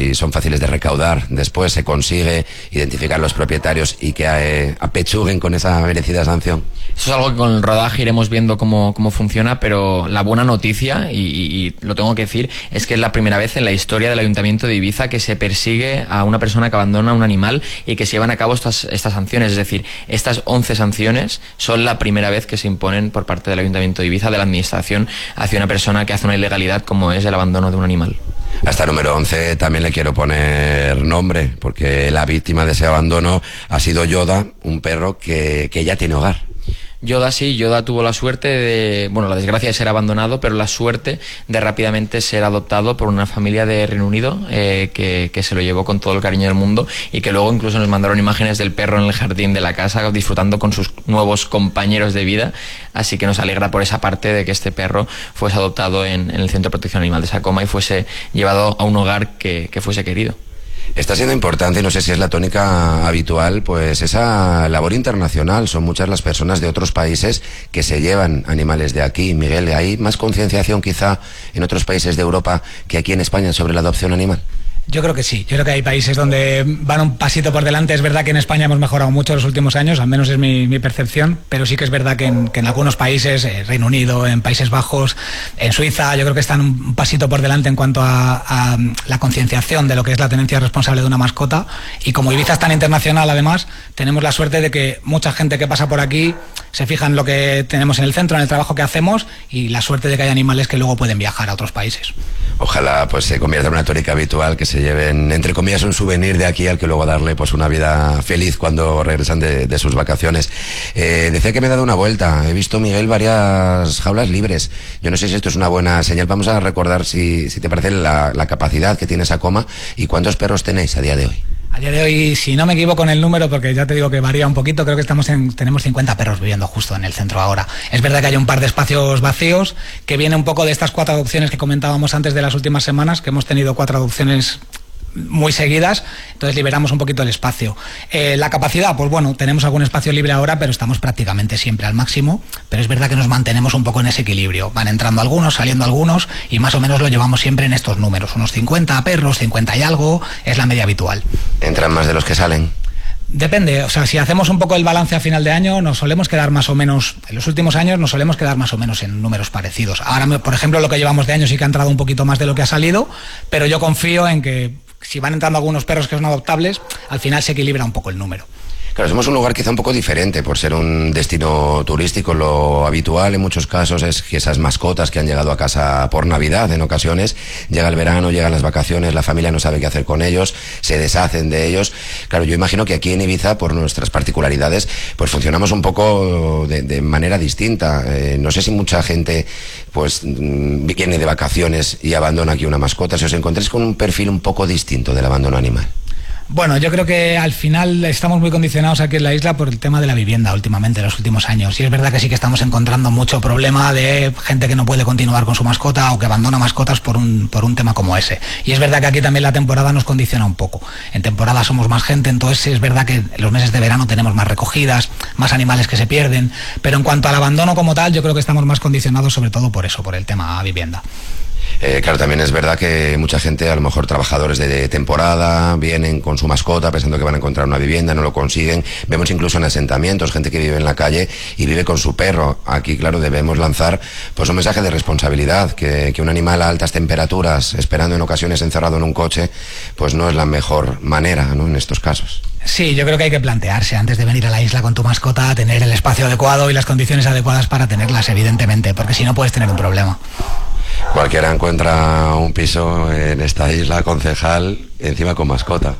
y son fáciles de recaudar. Después se consigue identificar los propietarios y que apechuguen con esa merecida sanción. Eso es algo que con el rodaje iremos viendo cómo funciona, pero la buena noticia, y lo tengo que decir, es que es la primera vez en la historia del Ayuntamiento de Ibiza que se persigue a una persona que abandona un animal y que se llevan a cabo estas sanciones. Es decir, estas 11 sanciones son la primera vez que se imponen por parte del Ayuntamiento de Ibiza, de la Administración, hacia una persona que hace una ilegalidad como es el abandono de un animal. A esta número 11 también le quiero poner nombre, porque la víctima de ese abandono ha sido Yoda, un perro que ya tiene hogar. Yoda tuvo la suerte de, la desgracia de ser abandonado, pero la suerte de rápidamente ser adoptado por una familia de Reino Unido que se lo llevó con todo el cariño del mundo, y que luego incluso nos mandaron imágenes del perro en el jardín de la casa disfrutando con sus nuevos compañeros de vida. Así que nos alegra por esa parte de que este perro fuese adoptado en el Centro de Protección Animal de Sacoma y fuese llevado a un hogar que fuese querido. Está siendo importante, y no sé si es la tónica habitual, pues esa labor internacional. Son muchas las personas de otros países que se llevan animales de aquí. Miguel, ¿hay más concienciación quizá en otros países de Europa que aquí en España sobre la adopción animal? Yo creo que sí, yo creo que hay países donde van un pasito por delante. Es verdad que en España hemos mejorado mucho en los últimos años, al menos es mi percepción, pero sí que es verdad que en algunos países, Reino Unido, en Países Bajos, en Suiza, yo creo que están un pasito por delante en cuanto a la concienciación de lo que es la tenencia responsable de una mascota. Y como Ibiza es tan internacional, además, tenemos la suerte de que mucha gente que pasa por aquí se fija en lo que tenemos en el centro, en el trabajo que hacemos, y la suerte de que hay animales que luego pueden viajar a otros países. Ojalá pues se convierta en una tónica habitual, que se lleven, entre comillas, un souvenir de aquí al que luego darle pues una vida feliz cuando regresan de sus vacaciones. Decía que me he dado una vuelta. He visto, Miguel, varias jaulas libres. Yo no sé si esto es una buena señal. Vamos a recordar, si te parece, la capacidad que tiene Sacoma y cuántos perros tenéis a día de hoy. A día de hoy, si no me equivoco en el número, porque ya te digo que varía un poquito, creo que tenemos 50 perros viviendo justo en el centro ahora. Es verdad que hay un par de espacios vacíos, que viene un poco de estas 4 adopciones que comentábamos antes de las últimas semanas, que hemos tenido 4 adopciones muy seguidas, entonces liberamos un poquito el espacio. La capacidad, pues bueno, tenemos algún espacio libre ahora, pero estamos prácticamente siempre al máximo, pero es verdad que nos mantenemos un poco en ese equilibrio. Van entrando algunos, saliendo algunos, y más o menos lo llevamos siempre en estos números, unos 50 perros, 50 y algo, es la media habitual. ¿Entran más de los que salen? Depende, o sea, si hacemos un poco el balance a final de año, nos solemos quedar más o menos, en los últimos años nos solemos quedar más o menos en números parecidos. Ahora, por ejemplo, lo que llevamos de año sí que ha entrado un poquito más de lo que ha salido, pero yo confío en que si van entrando algunos perros que son adoptables, al final se equilibra un poco el número. Claro, somos un lugar quizá un poco diferente por ser un destino turístico. Lo habitual en muchos casos es que esas mascotas que han llegado a casa por Navidad, en ocasiones, llega el verano, llegan las vacaciones, la familia no sabe qué hacer con ellos, se deshacen de ellos. Claro, yo imagino que aquí en Ibiza, por nuestras particularidades, pues funcionamos un poco de manera distinta. No sé si mucha gente pues viene de vacaciones y abandona aquí una mascota. Si os encontréis con un perfil un poco distinto del abandono animal. Bueno, yo creo que al final estamos muy condicionados aquí en la isla por el tema de la vivienda últimamente, en los últimos años. Y es verdad que sí que estamos encontrando mucho problema de gente que no puede continuar con su mascota o que abandona mascotas por un tema como ese. Y es verdad que aquí también la temporada nos condiciona un poco. En temporada somos más gente, entonces es verdad que en los meses de verano tenemos más recogidas, más animales que se pierden. Pero en cuanto al abandono como tal, yo creo que estamos más condicionados sobre todo por eso, por el tema vivienda. Claro, también es verdad que mucha gente, a lo mejor trabajadores de temporada, vienen con su mascota pensando que van a encontrar una vivienda, no lo consiguen. Vemos incluso en asentamientos gente que vive en la calle y vive con su perro. Aquí, claro, debemos lanzar pues un mensaje de responsabilidad, que un animal a altas temperaturas, esperando en ocasiones encerrado en un coche, pues no es la mejor manera, ¿no?, en estos casos. Sí, yo creo que hay que plantearse antes de venir a la isla con tu mascota, tener el espacio adecuado y las condiciones adecuadas para tenerlas, evidentemente, porque si no puedes tener un problema. Cualquiera encuentra un piso en esta isla, concejal, encima con mascota.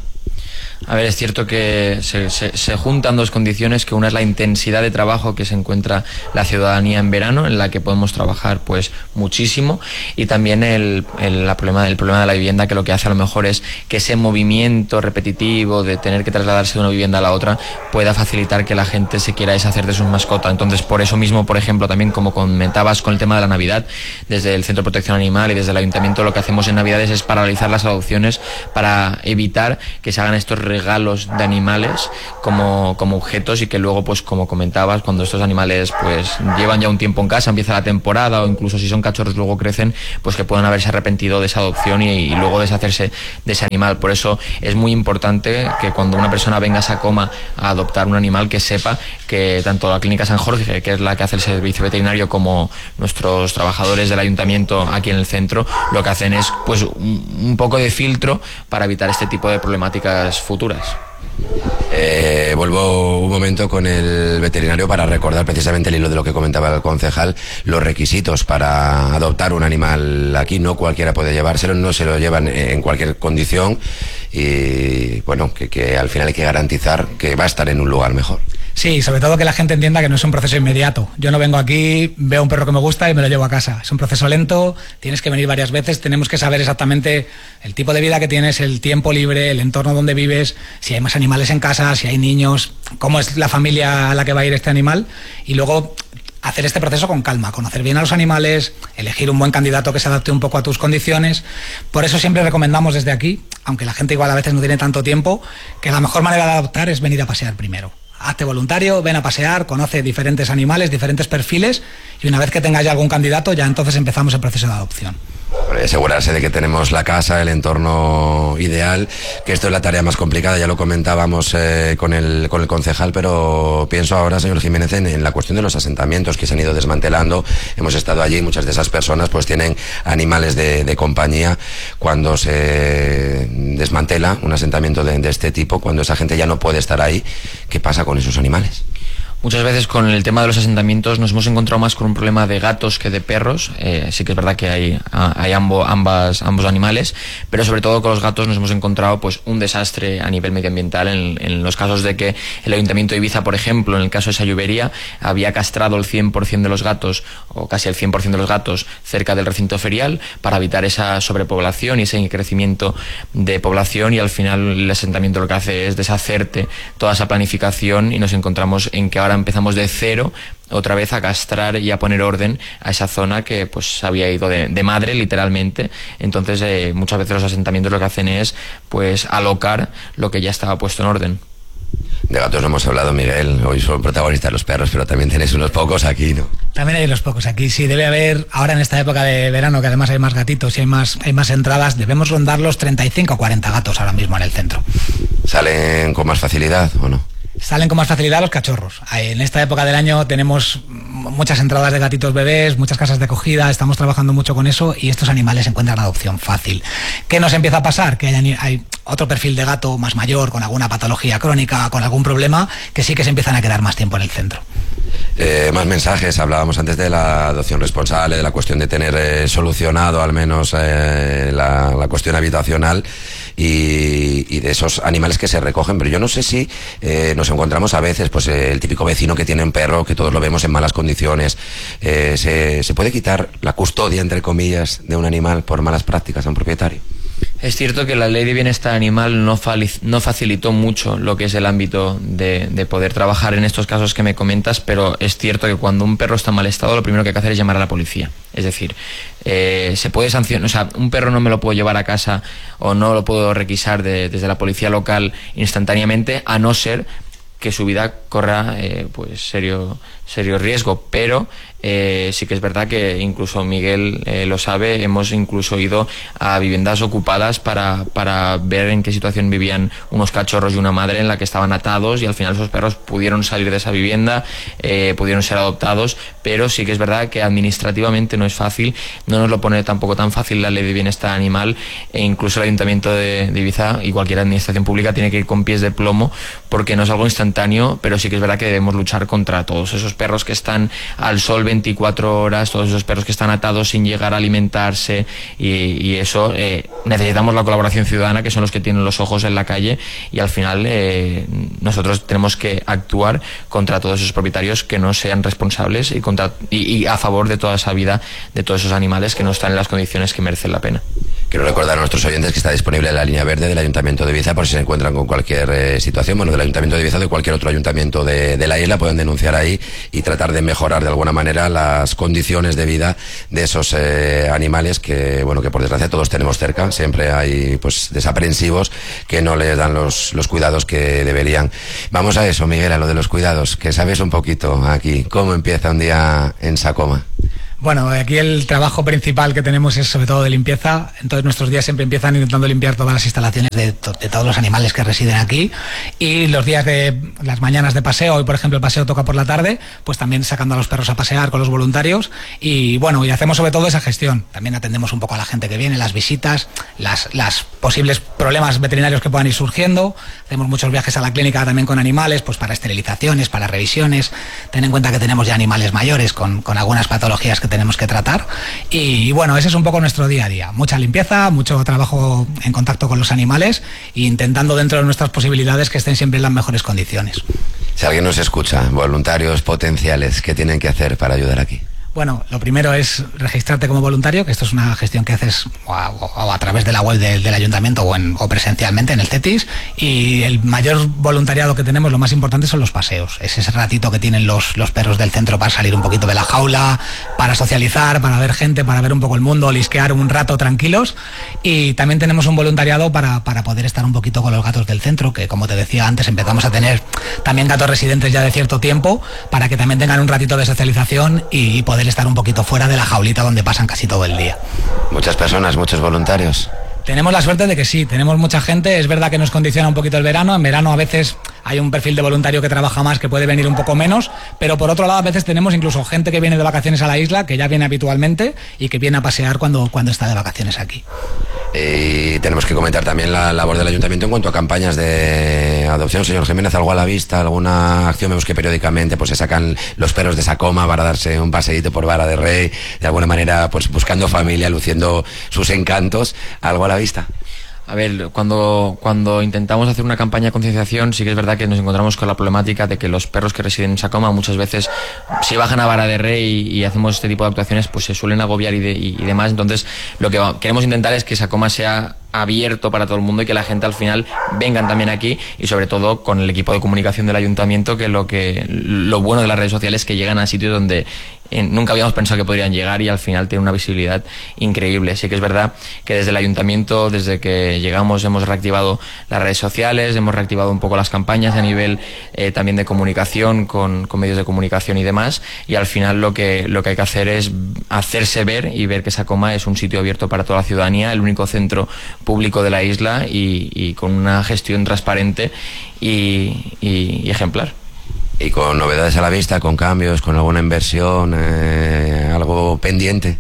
A ver, es cierto que se juntan dos condiciones, que una es la intensidad de trabajo que se encuentra la ciudadanía en verano, en la que podemos trabajar pues muchísimo, y también el problema de la vivienda, que lo que hace a lo mejor es que ese movimiento repetitivo de tener que trasladarse de una vivienda a la otra pueda facilitar que la gente se quiera deshacer de sus mascotas. Entonces, por eso mismo, por ejemplo, también como comentabas con el tema de la Navidad, desde el Centro de Protección Animal y desde el Ayuntamiento lo que hacemos en Navidades es paralizar las adopciones para evitar que se hagan estos regalos de animales como objetos, y que luego, pues como comentabas, cuando estos animales pues llevan ya un tiempo en casa, empieza la temporada, o incluso si son cachorros luego crecen, pues que puedan haberse arrepentido de esa adopción y luego deshacerse de ese animal. Por eso es muy importante que cuando una persona venga a Sacoma a adoptar un animal, que sepa que tanto la Clínica San Jorge, que es la que hace el servicio veterinario, como nuestros trabajadores del ayuntamiento aquí en el centro, lo que hacen es pues un poco de filtro para evitar este tipo de problemáticas futuras. Vuelvo un momento con el veterinario para recordar precisamente el hilo de lo que comentaba el concejal, los requisitos para adoptar un animal aquí. No cualquiera puede llevárselo, no se lo llevan en cualquier condición, y bueno, que al final hay que garantizar que va a estar en un lugar mejor. Sí, sobre todo que la gente entienda que no es un proceso inmediato. Yo no vengo aquí, veo un perro que me gusta y me lo llevo a casa. Es un proceso lento, tienes que venir varias veces, tenemos que saber exactamente el tipo de vida que tienes, el tiempo libre, el entorno donde vives, si hay más animales en casa, si hay niños, cómo es la familia a la que va a ir este animal, y luego hacer este proceso con calma, conocer bien a los animales, elegir un buen candidato que se adapte un poco a tus condiciones. Por eso siempre recomendamos desde aquí, aunque la gente igual a veces no tiene tanto tiempo, que la mejor manera de adoptar es venir a pasear primero. Hazte voluntario, ven a pasear, conoce diferentes animales, diferentes perfiles, y una vez que tengas ya algún candidato, ya entonces empezamos el proceso de adopción. Asegurarse de que tenemos la casa, el entorno ideal, que esto es la tarea más complicada. Ya lo comentábamos con el concejal, pero pienso ahora, señor Jiménez, en la cuestión de los asentamientos que se han ido desmantelando. Hemos estado allí, muchas de esas personas pues tienen animales de compañía. Cuando se desmantela un asentamiento de este tipo, cuando esa gente ya no puede estar ahí, ¿qué pasa con esos animales? Muchas veces con el tema de los asentamientos nos hemos encontrado más con un problema de gatos que de perros. Sí que es verdad que hay ambos animales, pero sobre todo con los gatos nos hemos encontrado pues un desastre a nivel medioambiental en los casos de que el Ayuntamiento de Ibiza, por ejemplo, en el caso de Sayubería, había castrado el 100% de los gatos, o casi el 100% de los gatos, cerca del recinto ferial para evitar esa sobrepoblación y ese crecimiento de población, y al final el asentamiento lo que hace es deshacerte toda esa planificación, y nos encontramos en que ahora empezamos de cero otra vez a castrar y a poner orden a esa zona que pues había ido de madre, literalmente. Entonces muchas veces los asentamientos lo que hacen es pues alocar lo que ya estaba puesto en orden. De gatos no hemos hablado, Miguel. Hoy son protagonistas los perros, pero también tenéis unos pocos aquí, ¿no? También hay unos pocos aquí, sí. Debe haber, ahora en esta época de verano, que además hay más gatitos y hay más entradas, debemos rondar los 35 o 40 gatos ahora mismo en el centro. ¿Salen con más facilidad o no? Salen con más facilidad los cachorros. En esta época del año tenemos muchas entradas de gatitos bebés, muchas casas de acogida, estamos trabajando mucho con eso, y estos animales encuentran adopción fácil. ¿Qué nos empieza a pasar? Que hay otro perfil de gato más mayor, con alguna patología crónica, con algún problema, que sí que se empiezan a quedar más tiempo en el centro. Más mensajes. Hablábamos antes de la adopción responsable, de la cuestión de tener solucionado al menos la cuestión habitacional y de esos animales que se recogen, pero yo no sé si nos encontramos a veces pues el típico vecino que tiene un perro, que todos lo vemos en malas condiciones. ¿Se puede quitar la custodia, entre comillas, de un animal por malas prácticas a un propietario? Es cierto que la ley de bienestar animal no facilitó mucho lo que es el ámbito de poder trabajar en estos casos que me comentas, pero es cierto que cuando un perro está en mal estado, lo primero que hay que hacer es llamar a la policía. Es decir, se puede sancionar, o sea, un perro no me lo puedo llevar a casa o no lo puedo requisar desde la policía local instantáneamente, a no ser que su vida corra pues serio riesgo, pero sí que es verdad que incluso Miguel lo sabe, hemos incluso ido a viviendas ocupadas para ver en qué situación vivían unos cachorros y una madre, en la que estaban atados, y al final esos perros pudieron salir de esa vivienda, pudieron ser adoptados, pero sí que es verdad que administrativamente no es fácil, no nos lo pone tampoco tan fácil la ley de bienestar animal, e incluso el Ayuntamiento de Ibiza y cualquier administración pública tiene que ir con pies de plomo, porque no es algo instantáneo, pero sí que es verdad que debemos luchar contra todos esos perros que están al sol 24 horas, todos esos perros que están atados sin llegar a alimentarse, y eso necesitamos la colaboración ciudadana, que son los que tienen los ojos en la calle, y al final nosotros tenemos que actuar contra todos esos propietarios que no sean responsables y a favor de toda esa vida, de todos esos animales que no están en las condiciones que merecen la pena. Quiero recordar a nuestros oyentes que está disponible la línea verde del Ayuntamiento de Ibiza por si se encuentran con cualquier situación, bueno, del Ayuntamiento de Ibiza o de cualquier otro ayuntamiento Ayuntamiento de la isla, pueden denunciar ahí y tratar de mejorar de alguna manera las condiciones de vida de esos animales que, bueno, que por desgracia todos tenemos cerca. Siempre hay pues desaprensivos que no les dan los cuidados que deberían. Vamos a eso, Miguel, a lo de los cuidados, que sabes un poquito aquí, ¿cómo empieza un día en Sacoma? Bueno, aquí el trabajo principal que tenemos es sobre todo de limpieza. Entonces nuestros días siempre empiezan intentando limpiar todas las instalaciones de todos los animales que residen aquí, y los días de las mañanas de paseo, hoy por ejemplo el paseo toca por la tarde, pues también sacando a los perros a pasear con los voluntarios, y bueno, y hacemos sobre todo esa gestión. También atendemos un poco a la gente que viene, las visitas, las posibles problemas veterinarios que puedan ir surgiendo. Hacemos muchos viajes a la clínica también con animales, pues para esterilizaciones, para revisiones. Ten en cuenta que tenemos ya animales mayores con algunas patologías que tenemos que tratar, y bueno, ese es un poco nuestro día a día. Mucha limpieza, mucho trabajo en contacto con los animales e intentando dentro de nuestras posibilidades que estén siempre en las mejores condiciones. Si alguien nos escucha, voluntarios potenciales, ¿qué tienen que hacer para ayudar aquí? Bueno, lo primero es registrarte como voluntario, que esto es una gestión que haces o a través de la web del ayuntamiento o presencialmente en el CETIS, y el mayor voluntariado que tenemos, lo más importante, son los paseos. Es ese ratito que tienen los perros del centro para salir un poquito de la jaula, para socializar, para ver gente, para ver un poco el mundo, lisquear un rato tranquilos. Y también tenemos un voluntariado para poder estar un poquito con los gatos del centro, que como te decía antes, empezamos a tener también gatos residentes ya de cierto tiempo, para que también tengan un ratito de socialización y poder estar un poquito fuera de la jaulita donde pasan casi todo el día. Muchas personas, muchos voluntarios. Tenemos la suerte de que sí, tenemos mucha gente. Es verdad que nos condiciona un poquito el verano. En verano a veces hay un perfil de voluntario que trabaja más, que puede venir un poco menos, pero por otro lado a veces tenemos incluso gente que viene de vacaciones a la isla, que ya viene habitualmente y que viene a pasear cuando está de vacaciones aquí. Y tenemos que comentar también la labor del ayuntamiento en cuanto a campañas de adopción. Señor Jiménez, ¿algo a la vista? ¿Alguna acción? Vemos que periódicamente pues se sacan los perros de Sacoma para darse un paseíto por Vara de Rey, de alguna manera pues buscando familia, luciendo sus encantos. ¿Algo a la vista? A ver, cuando intentamos hacer una campaña de concienciación, sí que es verdad que nos encontramos con la problemática de que los perros que residen en Sacoma muchas veces, si bajan a Vara de Rey y hacemos este tipo de actuaciones, pues se suelen agobiar y demás. Entonces, lo que queremos intentar es que Sacoma sea abierto para todo el mundo y que la gente al final vengan también aquí, y sobre todo con el equipo de comunicación del ayuntamiento, que lo bueno de las redes sociales es que llegan a sitios donde nunca habíamos pensado que podrían llegar, y al final tienen una visibilidad increíble. Sí que es verdad que desde el ayuntamiento, desde que llegamos, hemos reactivado las redes sociales, hemos reactivado un poco las campañas a nivel también de comunicación con medios de comunicación y demás, y al final lo que hay que hacer es hacerse ver y ver que Sacoma es un sitio abierto para toda la ciudadanía, el único centro público de la isla, y con una gestión transparente y ejemplar. Y con novedades a la vista, con cambios, con alguna inversión, algo pendiente.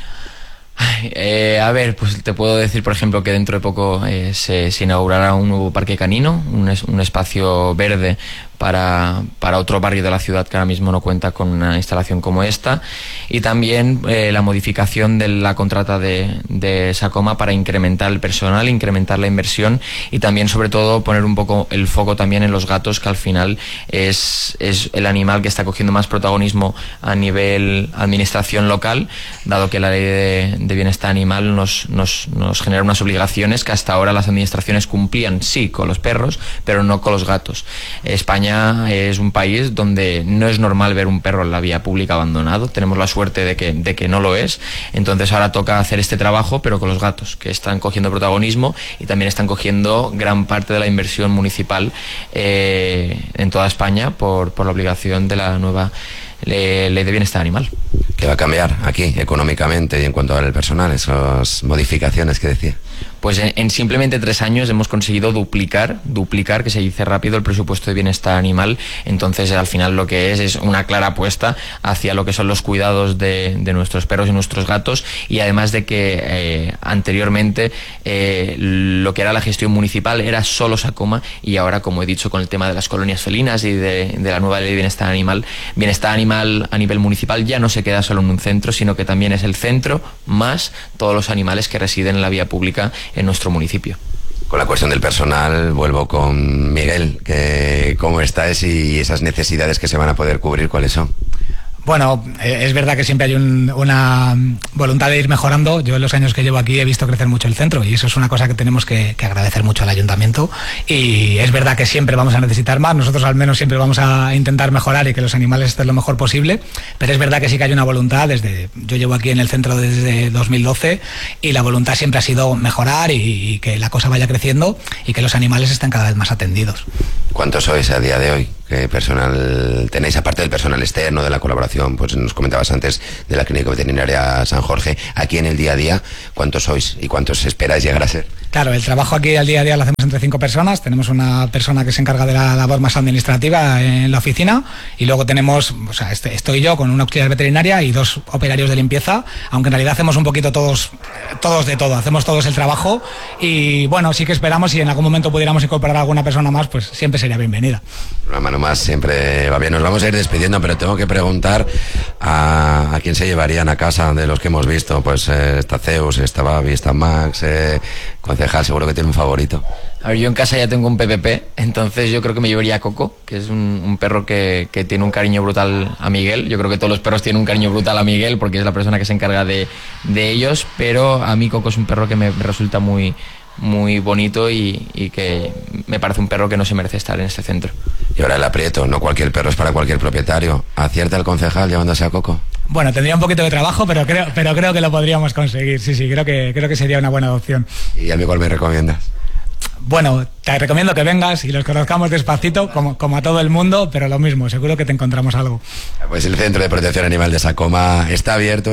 A ver, pues te puedo decir, por ejemplo, que dentro de poco se inaugurará un nuevo parque canino, un espacio verde para otro barrio de la ciudad que ahora mismo no cuenta con una instalación como esta, y también la modificación de la contrata de Sacoma para incrementar el personal, incrementar la inversión, y también sobre todo poner un poco el foco también en los gatos, que al final es el animal que está cogiendo más protagonismo a nivel administración local, dado que la ley de bienestar animal nos genera unas obligaciones que hasta ahora las administraciones cumplían, sí, con los perros, pero no con los gatos. España es un país donde no es normal ver un perro en la vía pública abandonado. Tenemos la suerte de que no lo es. Entonces ahora toca hacer este trabajo, pero con los gatos, que están cogiendo protagonismo y también están cogiendo gran parte de la inversión municipal en toda España por la obligación de la nueva ley de bienestar animal. ¿Qué va a cambiar aquí económicamente y en cuanto al personal, esas modificaciones que decía? Pues en simplemente 3 años hemos conseguido duplicar, que se dice rápido, el presupuesto de bienestar animal. Entonces al final lo que es una clara apuesta hacia lo que son los cuidados de nuestros perros y nuestros gatos, y además de que anteriormente lo que era la gestión municipal era solo Sacoma, y ahora, como he dicho, con el tema de las colonias felinas y de la nueva ley de bienestar animal a nivel municipal ya no se queda solo en un centro, sino que también es el centro más todos los animales que residen en la vía pública en nuestro municipio. Con la cuestión del personal, vuelvo con Miguel, que cómo estáis y esas necesidades que se van a poder cubrir, ¿cuáles son? Bueno, es verdad que siempre hay una voluntad de ir mejorando. Yo en los años que llevo aquí he visto crecer mucho el centro y eso es una cosa que tenemos que agradecer mucho al ayuntamiento, y es verdad que siempre vamos a necesitar más. Nosotros al menos siempre vamos a intentar mejorar y que los animales estén lo mejor posible, pero es verdad que sí que hay una voluntad. Yo llevo aquí en el centro desde 2012 y la voluntad siempre ha sido mejorar y que la cosa vaya creciendo y que los animales estén cada vez más atendidos. ¿Cuántos sois a día de hoy? ¿Qué personal tenéis, aparte del personal externo, de la colaboración? Pues nos comentabas antes de la Clínica Veterinaria San Jorge. Aquí en el día a día, ¿cuántos sois y cuántos esperáis llegar a ser? Claro, el trabajo aquí al día a día lo hacemos entre 5 personas. Tenemos una persona que se encarga de la labor más administrativa en la oficina y luego tenemos, estoy yo con una auxiliar veterinaria y 2 operarios de limpieza, aunque en realidad hacemos un poquito todos de todo, hacemos todos el trabajo y bueno, sí que esperamos, si en algún momento pudiéramos incorporar a alguna persona más, pues siempre sería bienvenida. Una mano más siempre va bien. Nos vamos a ir despidiendo, pero tengo que preguntar a quién se llevarían a casa de los que hemos visto. Pues está Zeus, está Babi, está Max, concejal, seguro que tiene un favorito. A ver, yo en casa ya tengo un PPP, entonces yo creo que me llevaría a Coco, que es un perro que tiene un cariño brutal a Miguel. Yo creo que todos los perros tienen un cariño brutal a Miguel porque es la persona que se encarga de ellos, pero a mí Coco es un perro que me resulta muy bonito y que me parece un perro que no se merece estar en este centro. Y ahora el aprieto, no cualquier perro es para cualquier propietario. ¿Acierta el concejal llevándose a Coco? Bueno, tendría un poquito de trabajo, pero creo que lo podríamos conseguir. Sí, creo que sería una buena opción. ¿Y a mí cuál me recomiendas? Bueno, te recomiendo que vengas y los conozcamos despacito, como a todo el mundo, pero lo mismo, seguro que te encontramos algo. Pues el Centro de Protección Animal de Sacoma está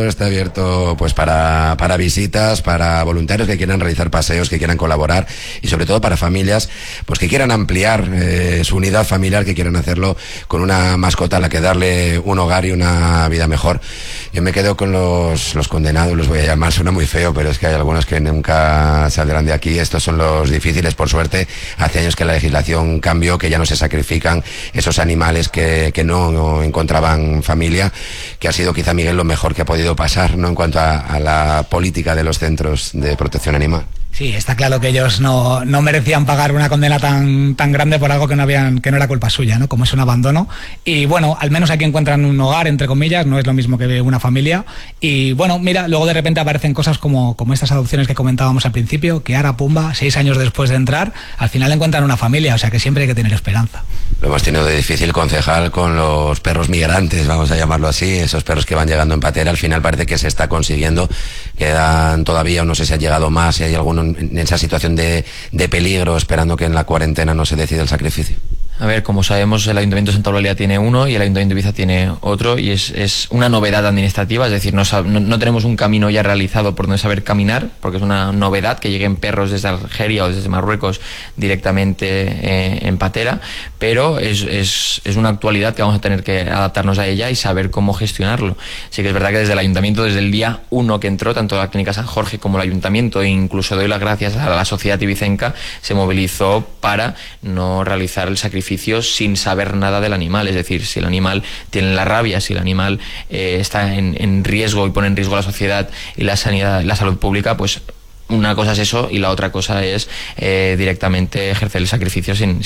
abierto pues para visitas, para voluntarios que quieran realizar paseos, que quieran colaborar y sobre todo para familias pues que quieran ampliar su unidad familiar, que quieran hacerlo con una mascota a la que darle un hogar y una vida mejor. Yo me quedo con los condenados, los voy a llamar, suena muy feo, pero es que hay algunos que nunca saldrán de aquí. Estos son los difíciles, por suerte. Hace años que la legislación cambió, que ya no se sacrifican esos animales que no encontraban familia, que ha sido quizá, Miguel, lo mejor que ha podido pasar, ¿no?, en cuanto a la política de los centros de protección animal. Sí, está claro que ellos no merecían pagar una condena tan grande por algo que no era culpa suya, ¿no? Como es un abandono. Y bueno, al menos aquí encuentran un hogar, entre comillas, no es lo mismo que una familia. Y bueno, mira, luego de repente aparecen cosas como estas adopciones que comentábamos al principio, que ahora, pumba, 6 años después de entrar, al final encuentran una familia, o sea que siempre hay que tener esperanza. Lo hemos tenido de difícil, concejal, con los perros migrantes, vamos a llamarlo así, esos perros que van llegando en patera. Al final parece que se está consiguiendo. Quedan todavía, no sé si ha llegado más, si hay alguno en esa situación de peligro, esperando que en la cuarentena no se decida el sacrificio. A ver, como sabemos, el Ayuntamiento de Santa Eulalia tiene uno y el Ayuntamiento de Ibiza tiene otro, y es una novedad administrativa, es decir, no tenemos un camino ya realizado por donde saber caminar, porque es una novedad que lleguen perros desde Algeria o desde Marruecos directamente en patera, pero es una actualidad que vamos a tener que adaptarnos a ella y saber cómo gestionarlo. Sí que es verdad que desde el Ayuntamiento, desde el día 1 que entró, tanto la Clínica San Jorge como el Ayuntamiento, e incluso doy las gracias a la sociedad ibicenca, se movilizó para no realizar el sacrificio sin saber nada del animal. Es decir, si el animal tiene la rabia, si el animal está en riesgo y pone en riesgo a la sociedad y la sanidad, la salud pública, pues una cosa es eso y la otra cosa es directamente ejercer el sacrificio sin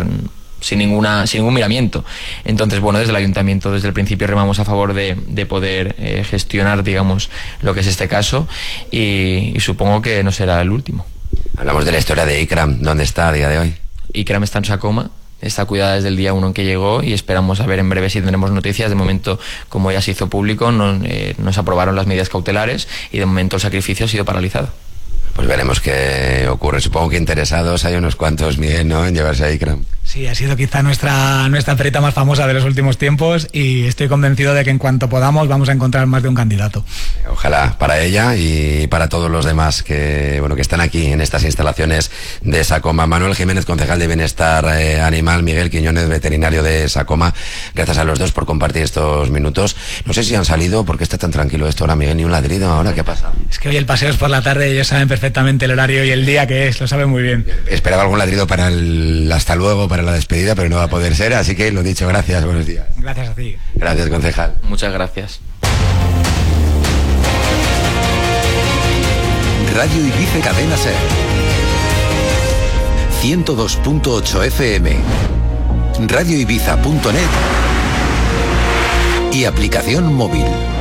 ningún miramiento. Entonces, bueno, desde el Ayuntamiento, desde el principio remamos a favor de poder gestionar, digamos, lo que es este caso, y supongo que no será el último. Hablamos de la historia de Ikram. ¿Dónde está a día de hoy? Ikram está en Sacoma. Está cuidada desde el día 1 en que llegó y esperamos a ver en breve si tendremos noticias. De momento, como ya se hizo público, nos aprobaron las medidas cautelares y de momento el sacrificio ha sido paralizado. Pues veremos qué ocurre. Supongo que interesados hay unos cuantos, Miguel, ¿no?, en llevarse a Ikram. Sí, ha sido quizá nuestra perrita más famosa de los últimos tiempos y estoy convencido de que en cuanto podamos vamos a encontrar más de un candidato. Ojalá para ella y para todos los demás que están aquí en estas instalaciones de Sacoma. Manuel Jiménez, concejal de Bienestar Animal, Miguel Quiñones, veterinario de Sacoma, gracias a los dos por compartir estos minutos. No sé si han salido, porque está tan tranquilo esto ahora, Miguel, ni un ladrido ahora, ¿qué pasa? Es que hoy el paseo es por la tarde y ellos saben perfectamente el horario y el día que es, lo saben muy bien. Esperaba algún ladrido para el hasta luego, para la despedida, pero no va a poder ser, así que lo dicho, gracias, buenos días. Gracias a ti. Gracias, concejal. Muchas gracias. Radio Ibiza Cadena Ser 102.8 FM, radioibiza.net y aplicación móvil.